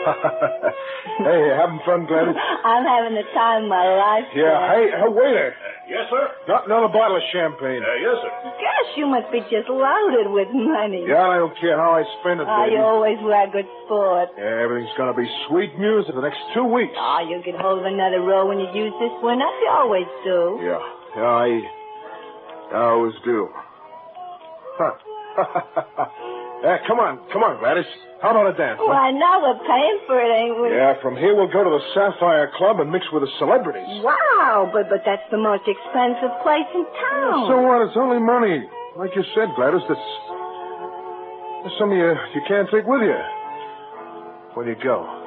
Hey, having fun, Gladys? I'm having the time of my life. Yeah. Hey, waiter. Yes, sir? Another bottle of champagne. Yes, sir. Gosh, you must be just loaded with money. Yeah, I don't care how I spend it, baby. You always were a good sport. Yeah, everything's going to be sweet music the next 2 weeks. You'll get hold of another roll when you use this one up. You always do. Yeah, I always do. Huh. Come on, Gladys. How about a dance? Why, now we're paying for it, ain't we? Yeah, from here we'll go to the Sapphire Club and mix with the celebrities. Wow, but that's the most expensive place in town. So what? It's only money. Like you said, Gladys, there's some of you can't take with you when you go.